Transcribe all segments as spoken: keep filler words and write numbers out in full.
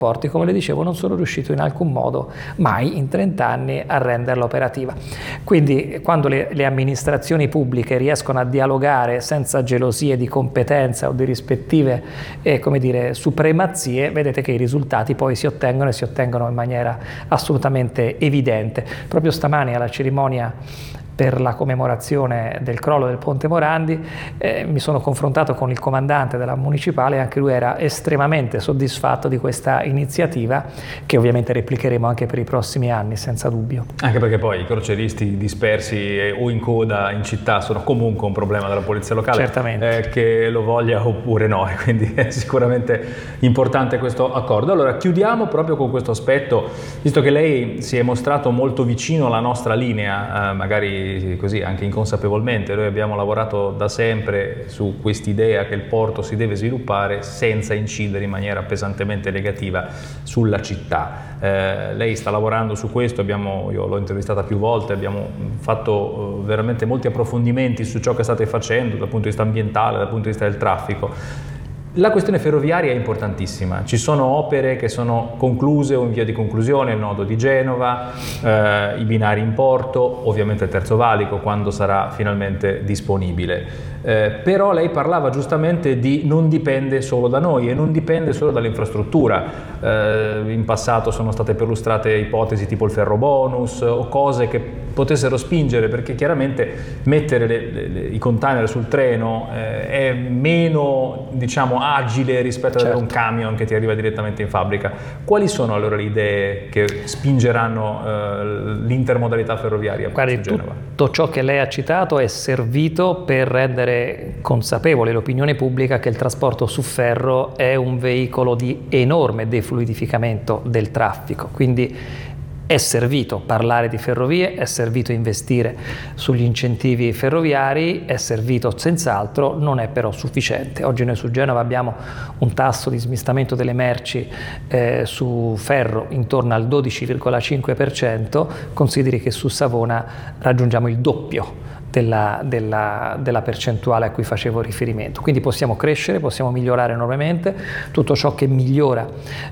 porti, come le dicevo, non sono riuscito in alcun modo mai in trenta anni a renderla operativa. Quindi quando le, le amministrazioni pubbliche riescono a dialogare senza gelosie di competenza o di rispettive eh, come dire, supremazie, vedete che i risultati poi si ottengono e si ottengono in maniera assolutamente evidente. Proprio stamani alla cerimonia per la commemorazione del crollo del Ponte Morandi eh, mi sono confrontato con il comandante della municipale e anche lui era estremamente soddisfatto di questa iniziativa, che ovviamente replicheremo anche per i prossimi anni senza dubbio. Anche perché poi i croceristi dispersi eh, o in coda in città sono comunque un problema della polizia locale, certamente, eh, che lo voglia oppure no, e quindi è sicuramente importante questo accordo. Allora chiudiamo proprio con questo aspetto, visto che lei si è mostrato molto vicino alla nostra linea, eh, magari così anche inconsapevolmente. Noi abbiamo lavorato da sempre su quest'idea che il porto si deve sviluppare senza incidere in maniera pesantemente negativa sulla città. Eh, lei sta lavorando su questo, abbiamo, io l'ho intervistata più volte, abbiamo fatto eh, veramente molti approfondimenti su ciò che state facendo dal punto di vista ambientale, dal punto di vista del traffico. La questione ferroviaria è importantissima, ci sono opere che sono concluse o in via di conclusione, il nodo di Genova, eh, i binari in porto, ovviamente il terzo valico quando sarà finalmente disponibile. Eh, però lei parlava giustamente di non dipende solo da noi e non dipende solo dall'infrastruttura. Eh, in passato sono state perlustrate ipotesi tipo il ferro bonus o cose che potessero spingere, perché chiaramente mettere le, le, le, i container sul treno eh, è meno, diciamo, agile rispetto ad certo. avere un camion che ti arriva direttamente in fabbrica. Quali sono allora le idee che spingeranno eh, l'intermodalità ferroviaria? Guardi, tutto ciò che lei ha citato è servito per rendere consapevole l'opinione pubblica che il trasporto su ferro è un veicolo di enorme defluidificamento del traffico, quindi è servito parlare di ferrovie, è servito investire sugli incentivi ferroviari, è servito senz'altro, non è però sufficiente. Oggi noi su Genova abbiamo un tasso di smistamento delle merci eh, su ferro intorno al dodici virgola cinque per cento, consideri che su Savona raggiungiamo il doppio Della, della, della percentuale a cui facevo riferimento. Quindi possiamo crescere, possiamo migliorare enormemente. Tutto ciò che migliora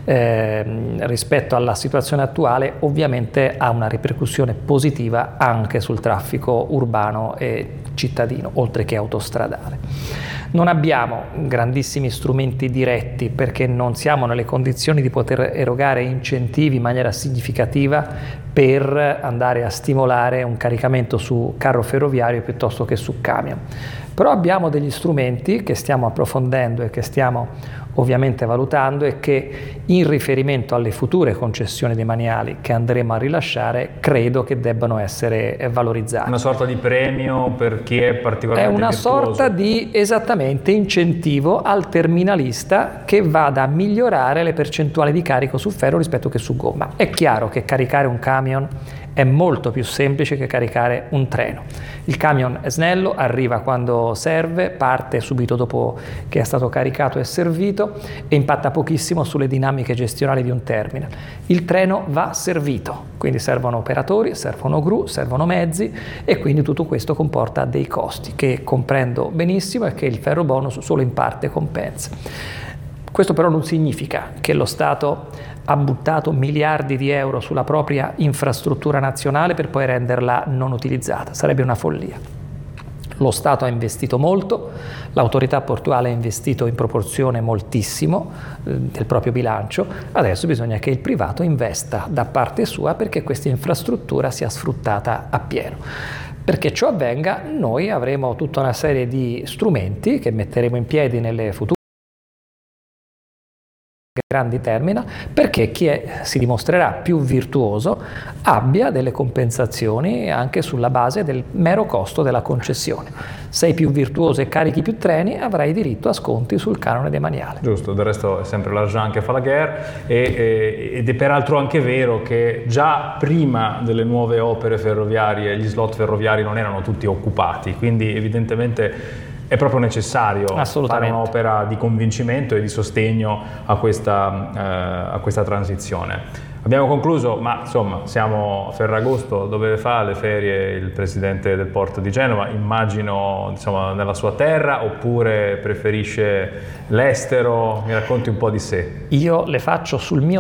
eh, rispetto alla situazione attuale ovviamente ha una ripercussione positiva anche sul traffico urbano e cittadino, oltre che autostradale. Non abbiamo grandissimi strumenti diretti perché non siamo nelle condizioni di poter erogare incentivi in maniera significativa per andare a stimolare un caricamento su carro ferroviario piuttosto che su camion. Però abbiamo degli strumenti che stiamo approfondendo e che stiamo ovviamente valutando e che in riferimento alle future concessioni demaniali che andremo a rilasciare credo che debbano essere valorizzati. Una sorta di premio per chi è particolarmente È una virtuoso. sorta di, esattamente, incentivo al terminalista che vada a migliorare le percentuali di carico su ferro rispetto che su gomma. È chiaro che caricare un camion è molto più semplice che caricare un treno. Il camion è snello, arriva quando serve, parte subito dopo che è stato caricato e servito e impatta pochissimo sulle dinamiche gestionali di un terminal. Il treno va servito, quindi servono operatori, servono gru, servono mezzi e quindi tutto questo comporta dei costi che comprendo benissimo e che il ferro bonus solo in parte compensa. Questo però non significa che lo Stato ha buttato miliardi di euro sulla propria infrastruttura nazionale per poi renderla non utilizzata, sarebbe una follia. Lo Stato ha investito molto, l'autorità portuale ha investito in proporzione moltissimo eh, del proprio bilancio, adesso bisogna che il privato investa da parte sua perché questa infrastruttura sia sfruttata appieno. Perché ciò avvenga, noi avremo tutta una serie di strumenti che metteremo in piedi nelle future grandi terminal, perché chi è, si dimostrerà più virtuoso abbia delle compensazioni anche sulla base del mero costo della concessione. Sei più virtuoso e carichi più treni, avrai diritto a sconti sul canone demaniale. Giusto, del resto è sempre l'argent che fa la guerra e, e, ed è peraltro anche vero che già prima delle nuove opere ferroviarie gli slot ferroviari non erano tutti occupati, quindi evidentemente è proprio necessario fare un'opera di convincimento e di sostegno a questa, eh, a questa transizione. Abbiamo concluso, ma insomma siamo a Ferragosto, dove fa le ferie il presidente del porto di Genova? Immagino insomma nella sua terra, oppure preferisce l'estero? Mi racconti un po' di sé. Io le faccio sul mio